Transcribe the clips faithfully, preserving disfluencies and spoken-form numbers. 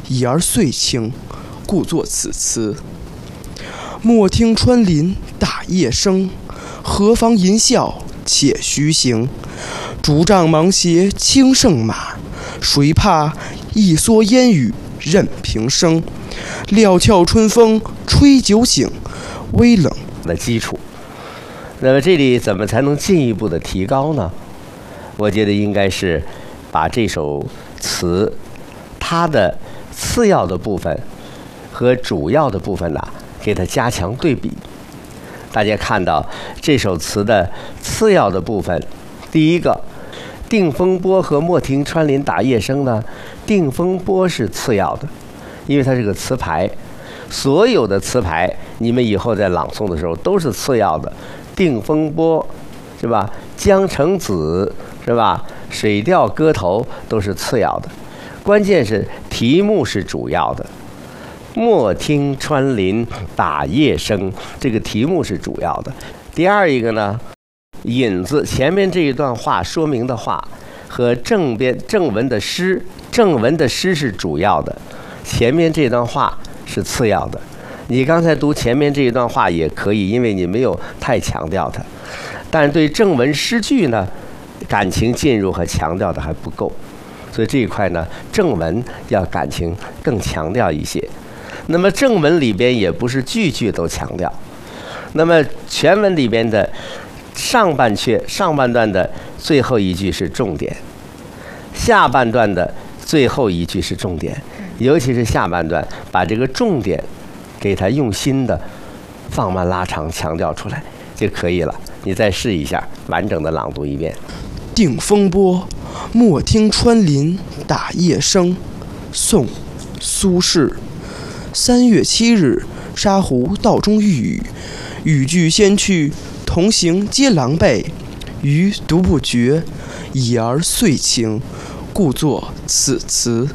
已而岁轻，故作此词。莫听穿林打叶声，何妨吟啸且徐行。竹杖芒鞋轻胜马，谁怕一蓑烟雨任平生。料峭春风吹酒醒，微冷的基础。那么这里怎么才能进一步的提高呢？我觉得应该是把这首词它的次要的部分和主要的部分呢，给它加强对比。大家看到这首词的次要的部分，第一个定风波和莫听穿林打叶声呢，定风波是次要的，因为它是个词牌，所有的词牌你们以后在朗诵的时候都是次要的。定风波是吧？江城子是吧？水调歌头都是次要的，关键是题目是主要的。莫听穿林打叶声，这个题目是主要的。第二一个呢，引子前面这一段话说明的话和正边正文的诗，正文的诗是主要的，前面这段话是次要的。你刚才读前面这一段话也可以，因为你没有太强调它，但是对正文诗句呢，感情进入和强调的还不够，所以这一块呢，正文要感情更强调一些。那么正文里边也不是句句都强调，那么全文里边的上半阙上半段的最后一句是重点，下半段的最后一句是重点，尤其是下半段把这个重点给它用心的放慢拉长强调出来就可以了。你再试一下完整的朗读一遍。 定风波，莫听穿林打叶声。宋·苏轼。三月七日，沙湖道中遇雨，雨具先去，同行皆狼狈。余独不觉，已而岁轻，故作此词。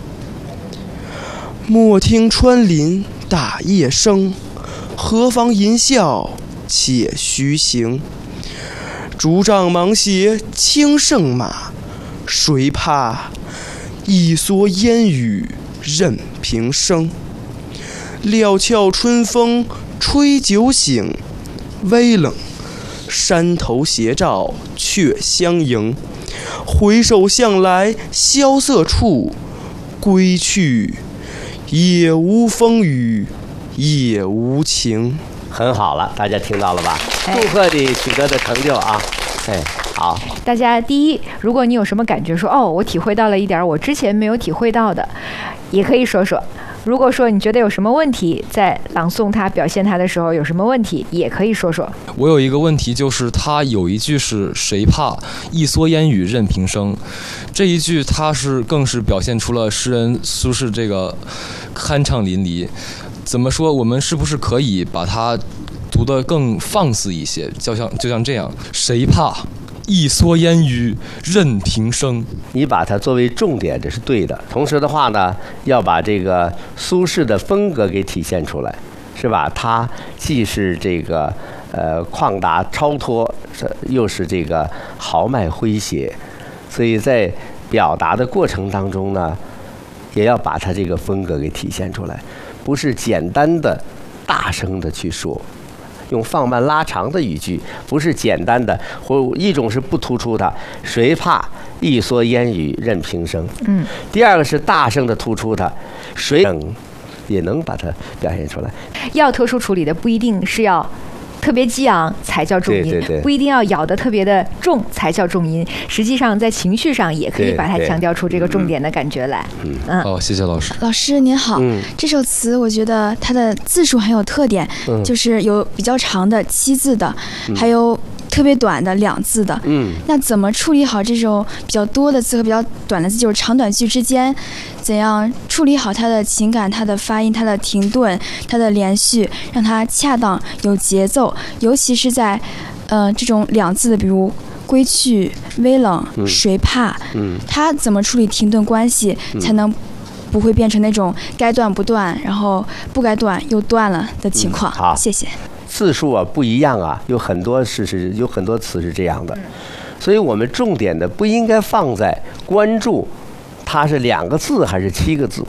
莫听穿林打叶声，何妨吟啸且徐行。竹杖芒鞋轻胜马，谁怕一蓑烟雨任平生。料峭春风吹酒醒，微冷山头斜照却相迎。回首向来萧瑟处，归去也无风雨也无晴。 很好了，大家听到了吧？祝贺你取得的成就啊！哎，好。 大家第一，如果你有什么感觉说，哦，我体会到了一点我之前没有体会到的，也可以说说。如果说你觉得有什么问题，在朗诵它、表现它的时候有什么问题，也可以说说。 我有一个问题，就是它有一句是谁怕一蓑烟雨任平生，这一句它是更是表现出了诗人苏轼这个酣畅淋漓。怎么说？我们是不是可以把它读得更放肆一些？就像就像这样，谁怕一蓑烟雨任平生。 你把它作为重点，这是对的。同时的话呢，要把这个苏轼的风格给体现出来，是吧？他既是这个呃旷达超脱，又是这个豪迈诙谐，所以在表达的过程当中呢，也要把他这个风格给体现出来，不是简单的大声的去说。用放慢拉长的语句，不是简单的，或一种是不突出的，谁怕一蓑烟雨任平生。嗯。第二个是大声的突出它，谁能也能把它表现出来。 要特殊处理的不一定是要特别激昂才叫重音， 对对对， 不一定要咬得特别的重才叫重音。实际上在情绪上也可以把它强调出这个重点的感觉来。 嗯，嗯好，谢谢老师。 老师您好， 嗯、 这首词我觉得它的字数很有特点，嗯、就是有比较长的七字的，嗯、还有特别短的两字的。嗯，那怎么处理好这种比较多的字和比较短的字，就是长短句之间，怎样处理好它的情感、它的发音、它的停顿、它的连续，让它恰当有节奏，尤其是在呃这种两字的，比如归去、微冷、嗯、谁怕，嗯，它怎么处理停顿关系，嗯、才能不会变成那种该断不断，然后不该断又断了的情况？ 嗯、好， 谢谢。 字数啊不一样啊，有很多是是有很多词是这样的，所以我们重点的不应该放在关注它是两个字还是七个字，